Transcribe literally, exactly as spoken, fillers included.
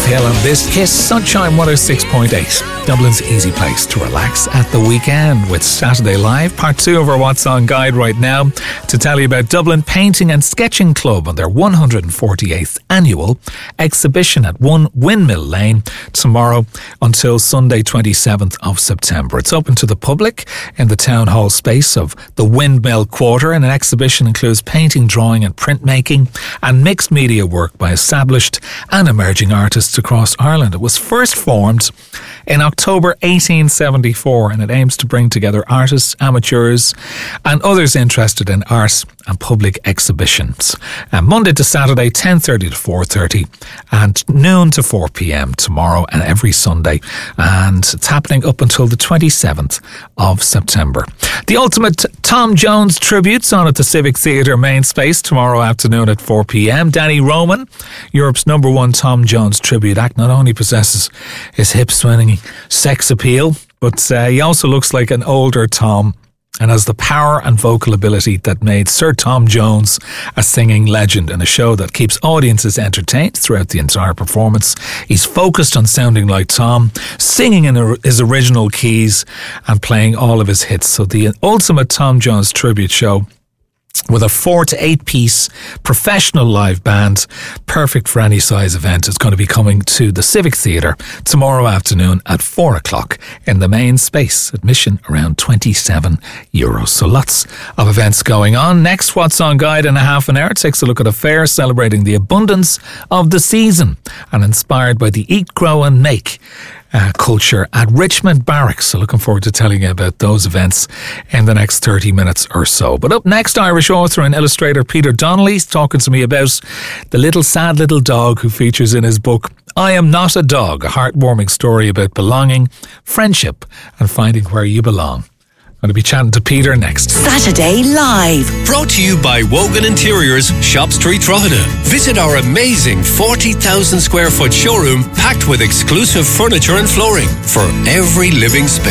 Hill and this Kiss Sunshine one oh six point eight. Dublin's easy place to relax at the weekend with Saturday Live, part two of our What's On guide right now, to tell you about Dublin Painting and Sketching Club and their one hundred forty-eighth annual exhibition at one Windmill Lane tomorrow until Sunday twenty-seventh of September. It's open to the public in the town hall space of the Windmill Quarter, and an exhibition includes painting, drawing and printmaking and mixed media work by established and emerging artists across Ireland. It was first formed in October eighteen seventy-four, and it aims to bring together artists, amateurs and others interested in art and public exhibitions. Uh, Monday to Saturday, ten thirty to four thirty and noon to four p.m. tomorrow and every Sunday. And it's happening up until the twenty-seventh of September. The ultimate Tom Jones tribute's on at the Civic Theatre main space tomorrow afternoon at four p.m. Danny Roman, Europe's number one Tom Jones tribute act, not only possesses his hip-swinging sex appeal, but uh, he also looks like an older Tom and has the power and vocal ability that made Sir Tom Jones a singing legend in a show that keeps audiences entertained throughout the entire performance. He's focused on sounding like Tom, singing in his original keys and playing all of his hits. So the ultimate Tom Jones tribute show with a four to eight piece professional live band, perfect for any size event, is going to be coming to the Civic Theatre tomorrow afternoon at four o'clock in the main space. Admission around twenty-seven euros. So lots of events going on. Next What's On guide in a half an hour takes a look at a fair celebrating the abundance of the season and inspired by the Eat, Grow and Make Uh, culture at Richmond Barracks. So looking forward to telling you about those events in the next thirty minutes or so. But up next, Irish author and illustrator Peter Donnelly's talking to me about the little sad little dog who features in his book I Am Not a Dog, a heartwarming story about belonging, friendship and finding where you belong. I'm going to be chatting to Peter next. Saturday Live. Brought to you by Wogan Interiors, Shop Street, Drogheda. Visit our amazing forty thousand square foot showroom packed with exclusive furniture and flooring for every living space.